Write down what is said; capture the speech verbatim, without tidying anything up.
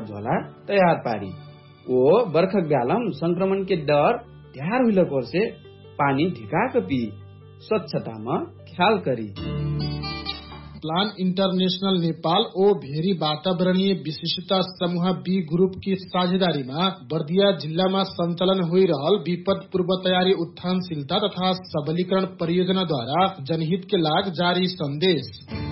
झोला तैयार पारी ओ बरख गालम संक्रमण के डर ढ्यार हुइल कोर्से पानी ढिकाक पी स्वच्छतामा ख्याल करी। प्लान इंटरनेशनल नेपाल ओ भेरी वातावरणीय विशिष्टता समूह बी ग्रुप की साझेदारीमा बर्दिया जिल्लामा सञ्चालन होइरहल विपद पूर्व तयारी उत्थानशीलता तथा सबलीकरण परियोजना द्वारा जनहित के लाग जारी संदेश।